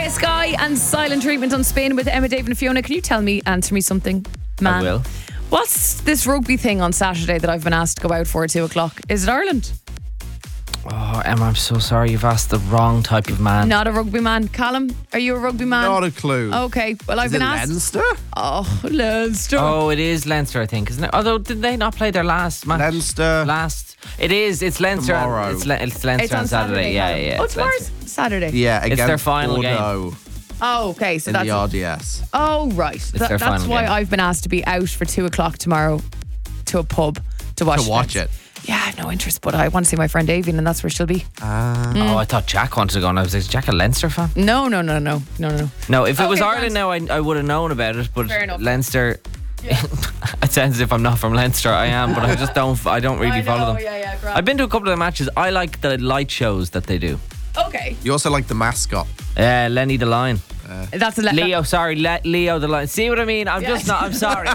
Gaia Sky and Silent Treatment on Spin with Emma, Dave and Fiona. Can you answer me something, man? I will. What's this rugby thing on Saturday that I've been asked to go out for at 2 o'clock? Is it Ireland? Oh, Emma, I'm so sorry. You've asked the wrong type of man. Not a rugby man. Callum, are you a rugby man? Not a clue. Okay, well, I've been asked. Leinster? Oh, Leinster. Oh, it is Leinster, I think, isn't it? Although, did they not play their last match? Leinster. It is. It's Leinster. Tomorrow. It's Leinster It's on Saturday. Yeah. Oh, it's tomorrow's Saturday. Yeah, It's against their final Bordeaux Oh, okay. So in that's the RDS. Oh, right. their That's final why game. I've been asked to be out for 2 o'clock tomorrow to a pub to watch it. Yeah, I have no interest, but I want to see my friend Avian, and that's where she'll be. Oh, I thought Jack wanted to go, and I was like, is Jack a Leinster fan? No. No, if it was Okay, Ireland now, I would have known about it, but Fair enough. Leinster... It sounds as if I'm not from Leinster. I am, but I don't really follow them. Yeah, grand. I've been to a couple of the matches. I like the light shows that they do. Okay. You also like the mascot. Lenny the Lion. That's a Leo, sorry, Leo the Lion. See what I mean? I'm sorry.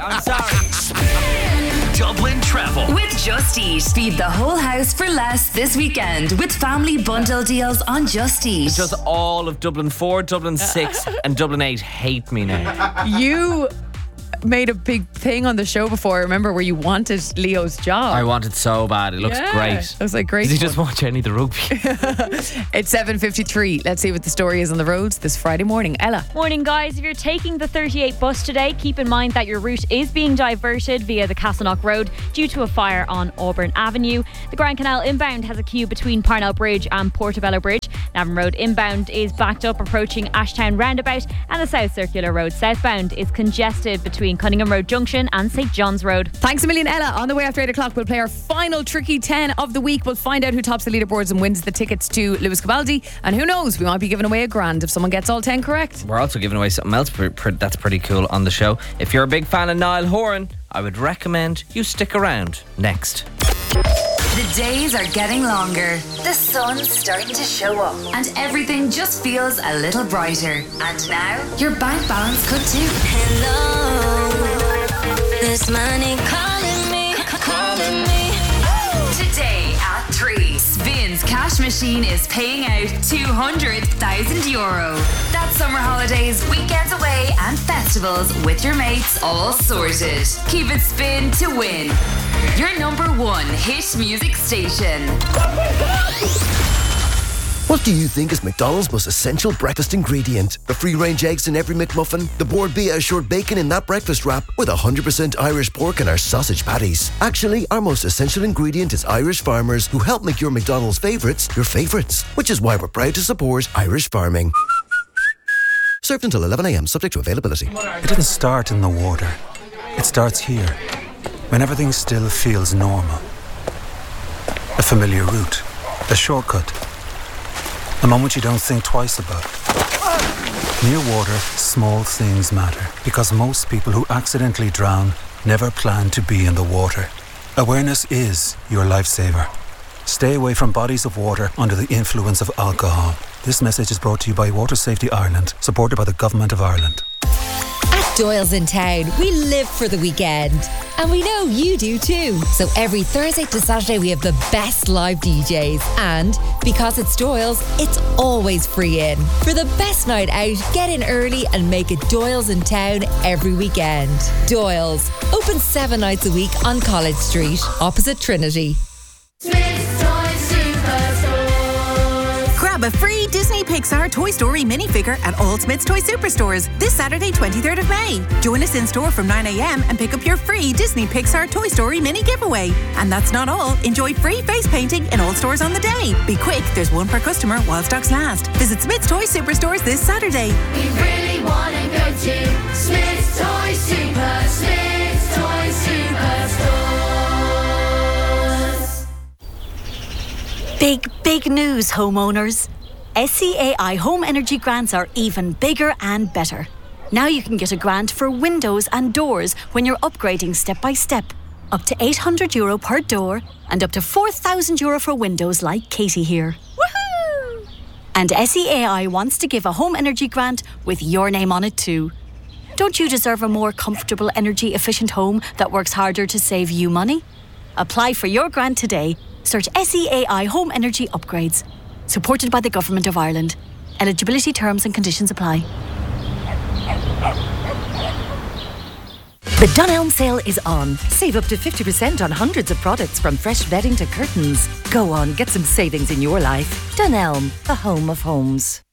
Dublin Travel. With Just Eat, feed the whole house for less this weekend with family bundle deals on Just Eat. Just all of Dublin 4, Dublin 6 and Dublin 8 hate me now. You made a big thing on the show before, remember, where you wanted Leo's job. I want it so bad. It looks great. I was like, great. Does he just watch any of the rugby? It's 7:53. Let's see what the story is on the roads this Friday morning. Ella. Morning, guys. If you're taking the 38 bus today, keep in mind that your route is being diverted via the Castleknock Road due to a fire on Auburn Avenue. The Grand Canal inbound has a queue between Parnell Bridge and Portobello Bridge. Navan Road inbound is backed up approaching Ashtown Roundabout, and the South Circular Road southbound is congested between Cunningham Road Junction and St John's Road. Thanks a million, Ella. On the way after 8 o'clock, we'll play our final Tricky 10 of the week. We'll find out who tops the leaderboards and wins the tickets to Lewis Capaldi. And who knows, we might be giving away $1,000 if someone gets all 10 correct. We're also giving away something else that's pretty cool on the show. If you're a big fan of Niall Horan, I would recommend you stick around. Next. The days are getting longer. The sun's starting to show up. And everything just feels a little brighter. And now, your bank balance could too. Hello, this money calling me. Today at 3, Spin's cash machine is paying out €200,000. That's summer holidays, weekends away, and festivals with your mates all sorted. Keep it Spin to win. Your number 1 hit music station. What do you think is McDonald's most essential breakfast ingredient? The free-range eggs in every McMuffin, the board Bia assured bacon in that breakfast wrap, with 100% Irish pork in our sausage patties. Actually, our most essential ingredient is Irish farmers who help make your McDonald's favourites your favourites, which is why we're proud to support Irish farming. Served until 11 a.m, subject to availability. It didn't start in the water. It starts here, when everything still feels normal. A familiar route, a shortcut, a moment you don't think twice about. Near water, small things matter, because most people who accidentally drown never plan to be in the water. Awareness is your lifesaver. Stay away from bodies of water under the influence of alcohol. This message is brought to you by Water Safety Ireland, supported by the Government of Ireland. At Doyle's in town, we live for the weekend. And we know you do too. So every Thursday to Saturday, we have the best live DJs. And because it's Doyle's, it's always free in. For the best night out, get in early and make it Doyle's in town every weekend. Doyle's, open 7 nights a week on College Street, opposite Trinity. Grab a free Disney Pixar Toy Story minifigure at all Smith's Toy Superstores this Saturday, 23rd of May. Join us in store from 9 a.m. and pick up your free Disney Pixar Toy Story mini giveaway. And that's not all. Enjoy free face painting in all stores on the day. Be quick, there's one per customer while stocks last. Visit Smith's Toy Superstores this Saturday. We really want to go to Smith's Toy Super, Smith's Toy Superstores. Big news, homeowners. SCAI Home Energy Grants are even bigger and better. Now you can get a grant for windows and doors when you're upgrading step by step. Up to €800 per door and up to €4,000 for windows like Katie here. Woohoo! And SCAI wants to give a home energy grant with your name on it too. Don't you deserve a more comfortable, energy-efficient home that works harder to save you money? Apply for your grant today. Search SEAI Home Energy Upgrades. Supported by the Government of Ireland. Eligibility terms and conditions apply. The Dunelm sale is on. Save up to 50% on hundreds of products from fresh bedding to curtains. Go on, get some savings in your life. Dunelm, the home of homes.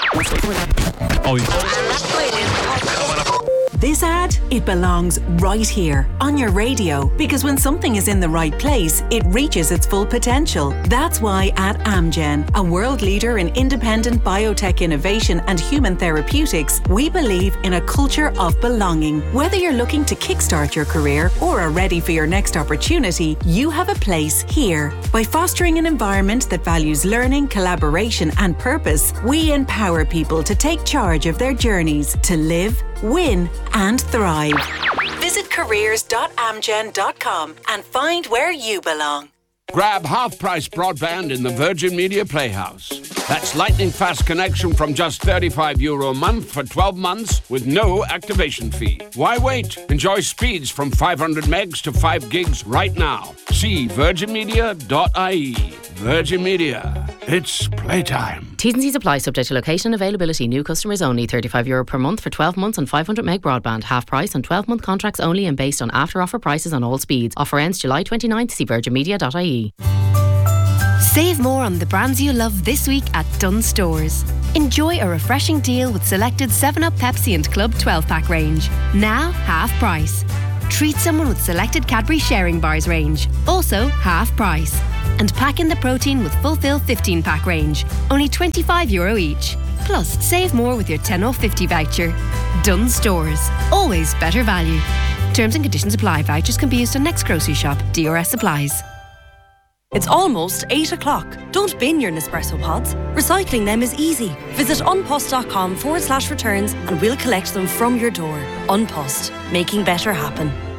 This ad, it belongs right here on your radio, because when something is in the right place, it reaches its full potential. That's why at Amgen, a world leader in independent biotech innovation and human therapeutics, we believe in a culture of belonging. Whether you're looking to kickstart your career or are ready for your next opportunity, you have a place here. By fostering an environment that values learning, collaboration and purpose, we empower people to take charge of their journeys to live, win and thrive. Visit careers.amgen.com and find where you belong. Grab half-price broadband in the Virgin Media Playhouse. That's lightning fast connection from just €35 a month for 12 months with no activation fee. Why wait? Enjoy speeds from 500 megs to 5 gigs right now. See virginmedia.ie. Virgin Media. It's playtime. T's and C's apply, subject to location availability. New customers only. €35 per month for 12 months on 500 meg broadband. Half price on 12-month contracts only and based on after-offer prices on all speeds. Offer ends July 29th. See virginmedia.ie. Save more on the brands you love this week at Dunnes Stores. Enjoy a refreshing deal with selected 7up, Pepsi and Club 12-pack range. Now half price. Treat someone with selected Cadbury Sharing Bars range. Also half price. And pack in the protein with Fulfill 15-pack range. Only €25 each. Plus, save more with your 10 off 50 voucher. Dunnes Stores. Always better value. Terms and conditions apply. Vouchers can be used on next grocery shop. DRS supplies. It's almost 8 o'clock. Don't bin your Nespresso pods. Recycling them is easy. Visit unpost.com/returns and we'll collect them from your door. Unpost, making better happen.